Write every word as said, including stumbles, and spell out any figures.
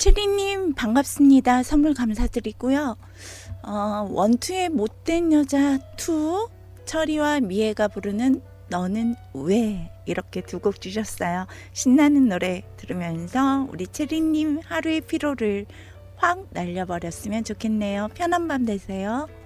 체리님 반갑습니다. 선물 감사드리고요. 어, 원투의 못된 여자 투, 철이와 미애가 부르는 너는 왜, 이렇게 두 곡 주셨어요. 신나는 노래 들으면서 우리 체리님 하루의 피로를 확 날려버렸으면 좋겠네요. 편한 밤 되세요.